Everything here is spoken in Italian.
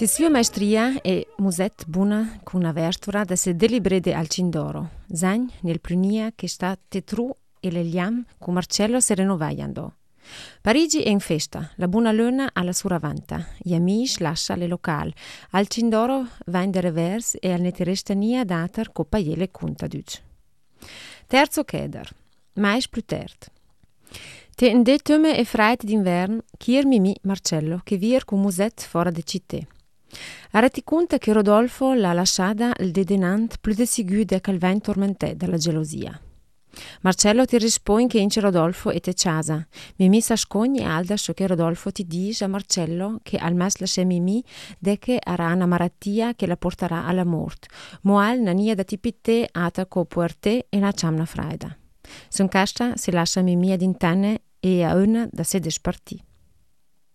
Di sua maestria è muset buna con una verstura da se delibrede al Cindoro, zagn nel prunia che sta tetru e le liam con Marcello se renovaiando. Parigi è in festa, la buona luna alla suravanta, gli amici lascia le locali, al Cindoro va in de revers e al neterestania dater copaiele conta duc. Terzo cheder, mais più tert. Te in de teme e freit d'invern, chier mimi Marcello, che vier con muset fora de città. Arati conta che Rodolfo l'ha lasciata il dedenant più de sigude che il vent tormentè dalla gelosia. Marcello ti risponde che ince Rodolfo e te casa. Mimi s'ascogni e alda so che Rodolfo ti dice a Marcello che al mas lascia Mimi de che avrà una malattia che la porterà alla morte. Moal nania da tipite ata co puerte e na ciamna fraida. Son casta si lascia Mimi ad intane e a una da se despartì.